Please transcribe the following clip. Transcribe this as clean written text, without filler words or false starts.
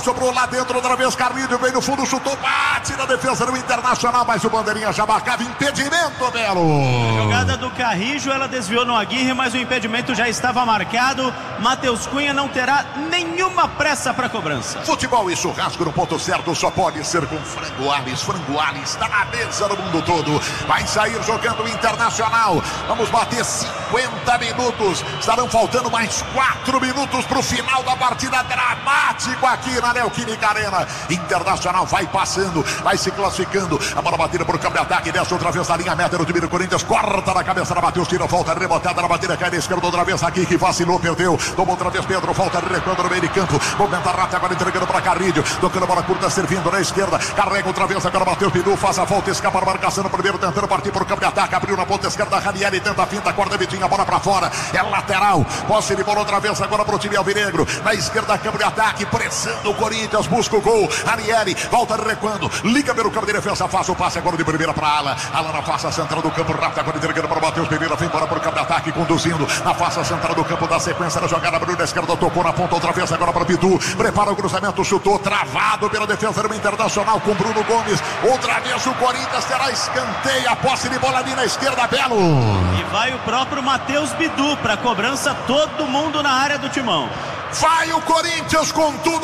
Sobrou lá dentro, outra vez Carlinhos, veio no fundo, chutou, bate na defesa do Internacional, mas o bandeirinha já marcava impedimento, Belo. A jogada do Carrijo, ela desviou no Aguirre, mas o impedimento já estava marcado. Matheus Cunha não terá nenhuma pressa para cobrança. Futebol e churrasco no ponto certo só pode ser com Frango Alves. Frango Alves está na mesa no mundo todo. Vai sair jogando o Internacional. Vamos bater 50 minutos. Estarão faltando mais 4 minutos para o final da partida. Dramático aqui na Neoquímica Arena. Internacional vai passando, vai se classificando. A bola batida por campo de ataque, desce outra vez na linha meta do time do Corinthians, corta na cabeça da Matheus, tira, volta, rebotada na batida, cai na esquerda outra vez aqui, que vacilou, perdeu, tomou outra vez Pedro, volta, recuando no meio de campo, movimenta rápido, agora entregando para Carrilho, tocando a bola curta, servindo na esquerda, carrega outra vez, agora Matheus Bidu, faz a volta, escapa a marcação no primeiro, tentando partir por campo de ataque, abriu na ponta esquerda, Ranieri tenta a finta, corta Vitinho, a bola para fora, é lateral, posse de bola outra vez agora pro time alvinegro, na esquerda, campo de ataque, pressando o Corinthians, busca o gol, Ranieri, volta recuando, liga pelo campo de defesa, faz o passe agora de primeira para Ala na face central do campo, rápido, agora entregando para o Matheus Pereira, vem embora por campo de ataque, conduzindo na face central do campo, da sequência da jogada, abriu na esquerda, tocou na ponta outra vez agora para Pitu, prepara o cruzamento, chutou, travado pela defesa do Internacional com Bruno Gomes, outra vez o Corinthians terá escanteio, a posse de bola ali na esquerda, Belo. E vai o próprio Matheus Bidu para cobrança, todo mundo na área do Timão. Vai o Corinthians com tudo.